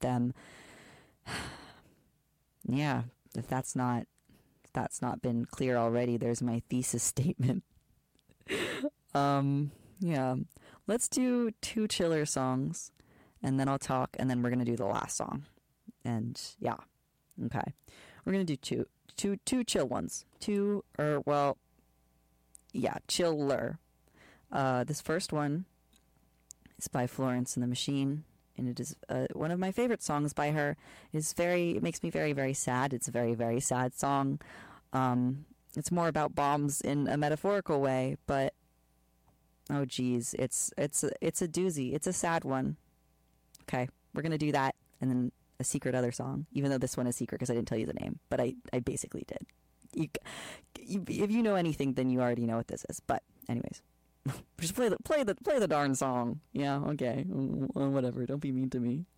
them. Yeah, if that's not been clear already, there's my thesis statement. Yeah, let's do 2 chiller songs, and then I'll talk, and then we're gonna do the last song. And yeah, okay, we're gonna do two chill ones. Chiller. This first one is by Florence and the Machine, and it is one of my favorite songs by her. It makes me very, very sad. It's a very, very sad song. It's more about bombs in a metaphorical way, but oh geez, it's a doozy. It's a sad one. Okay, we're gonna do that, and then a secret other song, even though this one is secret because I didn't tell you the name, but I basically did. If you know anything, then you already know what this is. But anyways, just play the darn song. Yeah, okay, whatever. Don't be mean to me.